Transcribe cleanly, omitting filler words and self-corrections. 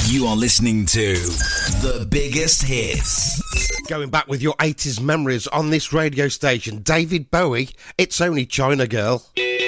You are listening to The Biggest Hits. Going back with your 80s memories on this radio station, David Bowie, It's Only China Girl.